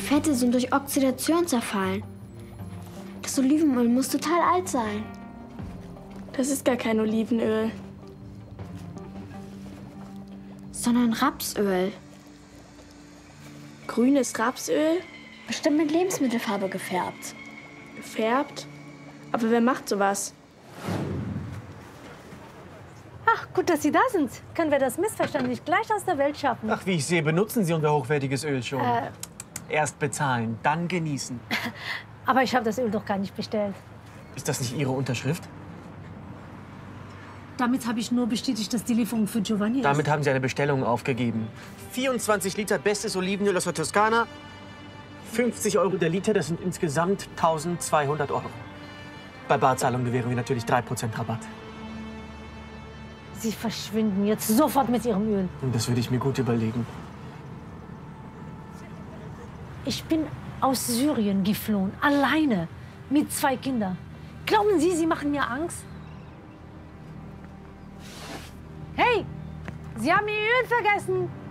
Fette sind durch Oxidation zerfallen. Das Olivenöl muss total alt sein. Das ist gar kein Olivenöl. Sondern Rapsöl. Grünes Rapsöl? Bestimmt mit Lebensmittelfarbe gefärbt. Gefärbt? Aber wer macht sowas? Ach, gut, dass Sie da sind. Können wir das Missverständnis gleich aus der Welt schaffen? Ach, wie ich sehe, benutzen Sie unser hochwertiges Öl schon. Erst bezahlen, dann genießen. Aber ich habe das Öl doch gar nicht bestellt. Ist das nicht Ihre Unterschrift? Damit habe ich nur bestätigt, dass die Lieferung für Giovanni ist. Damit haben Sie eine Bestellung aufgegeben. 24 Liter bestes Olivenöl aus der Toskana. 50 Euro der Liter, das sind insgesamt 1.200 Euro. Bei Barzahlung gewähren wir natürlich 3% Rabatt. Sie verschwinden jetzt sofort mit Ihrem Öl. Und das würde ich mir gut überlegen. Ich bin aus Syrien geflohen, alleine, mit 2 Kindern. Glauben Sie, Sie machen mir Angst? Hey, Sie haben Ihr Öl vergessen.